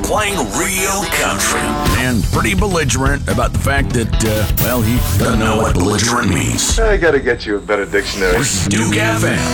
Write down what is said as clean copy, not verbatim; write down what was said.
playing real country. And pretty belligerent about the fact that, he Doesn't know what belligerent means. I gotta get you a better dictionary. Duke FM.